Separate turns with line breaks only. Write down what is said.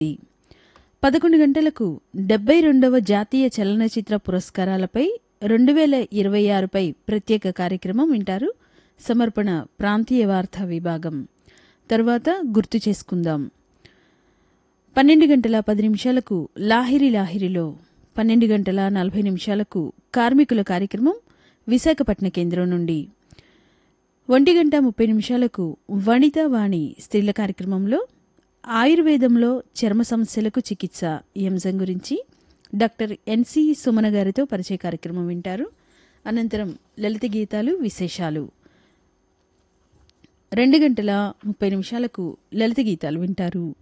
11 గంటలకు 72వ జాతీయ చలనచిత్ర పురస్కారాలపై 2026పై ప్రత్యేక కార్యక్రమం వింటారు. సమర్పణ ప్రాంతీయ వార్తా విభాగం. తరువాత గుర్తు చేసుకుందాం. 12 గంటల 10 నిమిషాలకు లాహిరి లాహిరిలో, 12 గంటల 40 నిమిషాలకు కార్మికుల కార్యక్రమం విశాఖపట్నం కేంద్రం నుండి, 1 గంట 30 నిమిషాలకు వనితా వాణి స్త్రీల కార్యక్రమంలో ఆయుర్వేదంలో చర్మ సమస్యలకు చికిత్స ఈ అంశం గురించి డాక్టర్ ఎన్సి సుమన గారితో పరిచయ కార్యక్రమం వింటారు. అనంతరం లలిత గీతాలు విశేషాలు. 2 గంటల 30 నిమిషాలకు లలిత గీతాలు వింటారు.